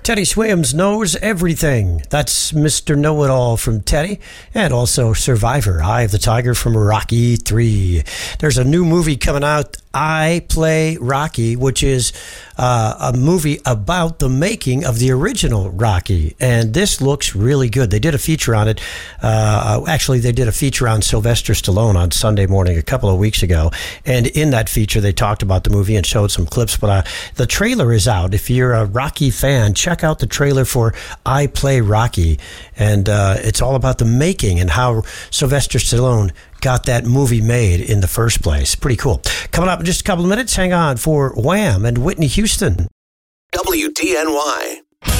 Teddy Swims knows everything. That's Mr. Know-It-All from Teddy, and also Survivor, Eye of the Tiger from Rocky 3. There's a new movie coming out, I Play Rocky, which is a movie about the making of the original Rocky, and this looks really good. They did a feature on it. Actually, they did a feature on Sylvester Stallone on Sunday morning a couple of weeks ago, and in that feature, they talked about the movie and showed some clips, but the trailer is out. If you're a Rocky fan, check out the trailer for I Play Rocky, and it's all about the making and how Sylvester Stallone got that movie made in the first place. Pretty cool. Coming up in just a couple of minutes, hang on for Wham and Whitney Houston. WDNY.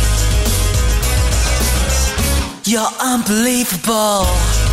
You're unbelievable.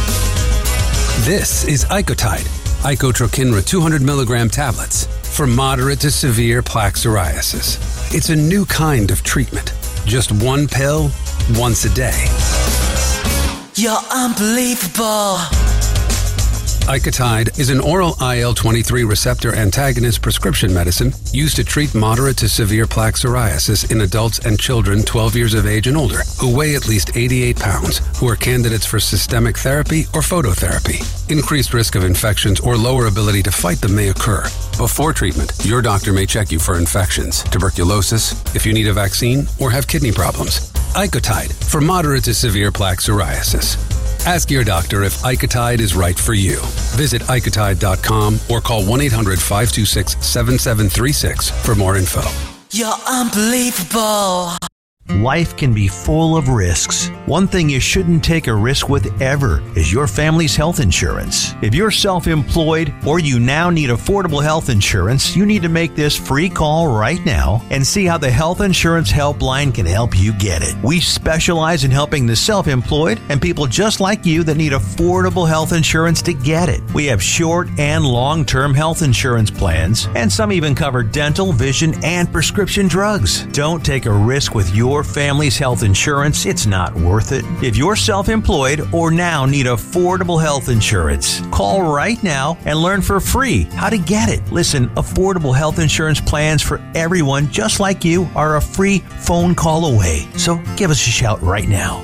This is Icotide, Icotrokinra 200 milligram tablets for moderate to severe plaque psoriasis. It's a new kind of treatment. Just one pill, once a day. You're unbelievable. Icotide is an oral IL-23 receptor antagonist prescription medicine used to treat moderate to severe plaque psoriasis in adults and children 12 years of age and older who weigh at least 88 pounds, who are candidates for systemic therapy or phototherapy. Increased risk of infections or lower ability to fight them may occur. Before treatment, your doctor may check you for infections, tuberculosis, if you need a vaccine, or have kidney problems. Icotide for moderate to severe plaque psoriasis. Ask your doctor if Icotide is right for you. Visit Icotide.com or call 1-800-526-7736 for more info. You're unbelievable. Life can be full of risks. One thing you shouldn't take a risk with ever is your family's health insurance. If you're self-employed or you now need affordable health insurance, you need to make this free call right now and see how the Health Insurance Helpline can help you get it. We specialize in helping the self-employed and people just like you that need affordable health insurance to get it. We have short and long-term health insurance plans, and some even cover dental, vision, and prescription drugs. Don't take a risk with your family's health insurance. It's not worth it. If you're self-employed or now need affordable health insurance, call right now and learn for free how to get it. Listen, affordable health insurance plans for everyone just like you are a free phone call away. So give us a shout right now.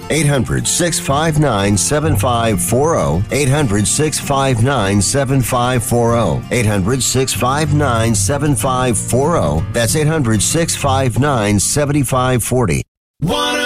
800-659-7540. 800-659-7540. 800-659-7540. That's 800-659-7540.